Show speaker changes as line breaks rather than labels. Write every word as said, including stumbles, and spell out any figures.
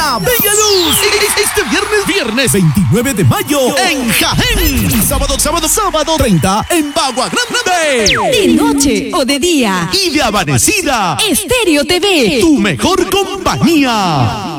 La Bella Luz. Este viernes, viernes veintinueve de mayo en Jaén. Y sábado, sábado, sábado treinta en Bagua Grande.
De noche o de día.
Y de amanecida.
Estéreo T V.
Tu mejor compañía.